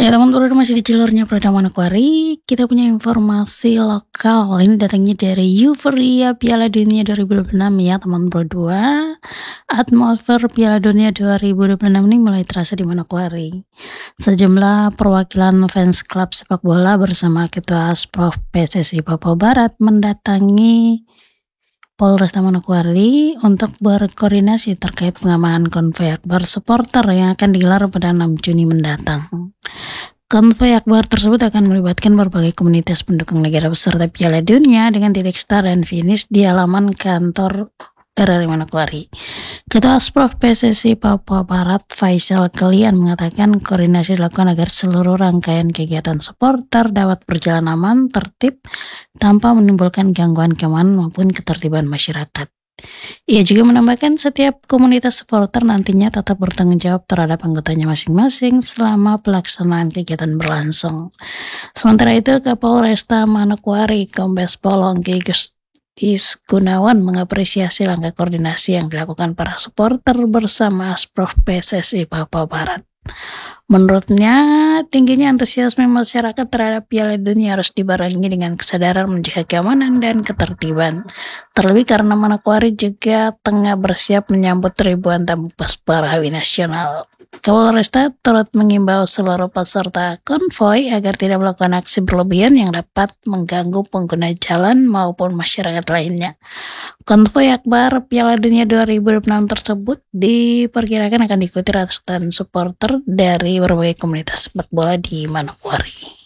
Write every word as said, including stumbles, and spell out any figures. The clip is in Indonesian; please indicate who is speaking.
Speaker 1: Ya teman-teman, masih di jalurnya Pradama Manokwari, kita punya informasi lokal. Ini datangnya dari Euforia Piala Dunia dua ribu dua puluh enam ya teman berdua. Atmosfer Piala Dunia dua ribu dua puluh enam ini mulai terasa di Manokwari. Sejumlah perwakilan fans klub sepak bola bersama Ketua Asprof P S S I Papua Barat mendatangi Polresta Manokwari untuk berkoordinasi terkait pengamanan konvoy akbar supporter yang akan digelar pada enam Juni mendatang. Konvoy akbar tersebut akan melibatkan berbagai komunitas pendukung negara peserta Piala Dunia dengan titik start dan finish di halaman kantor R R I Manokwari. Ketua Asprof P S S I Papua Barat Faisal Kelian mengatakan koordinasi dilakukan agar seluruh rangkaian kegiatan supporter dapat berjalan aman, tertib, tanpa menimbulkan gangguan keamanan maupun ketertiban masyarakat. Ia juga menambahkan setiap komunitas supporter nantinya tetap bertanggung jawab terhadap anggotanya masing-masing selama pelaksanaan kegiatan berlangsung. Sementara itu, Kapolresta Manokwari Kombes Pol Ongki Gustis Gunawan mengapresiasi langkah koordinasi yang dilakukan para supporter bersama Asprof P S S I Papua Barat. Menurutnya, tingginya antusiasme masyarakat terhadap Piala Dunia harus dibarengi dengan kesadaran menjaga keamanan dan ketertiban. Terlebih karena Manokwari juga tengah bersiap menyambut ribuan tamu Pasparawi nasional. Kapolresta turut mengimbau seluruh peserta konvoy agar tidak melakukan aksi berlebihan yang dapat mengganggu pengguna jalan maupun masyarakat lainnya. Konvoy akbar Piala Dunia dua ribu dua puluh enam tersebut diperkirakan akan diikuti ratusan supporter dari berbagai komunitas sepak bola di Manokwari.